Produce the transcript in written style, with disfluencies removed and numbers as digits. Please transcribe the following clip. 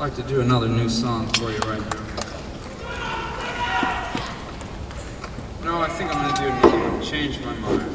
like to do another new song for you right now. No, I think I'm gonna do another one. Change my mind.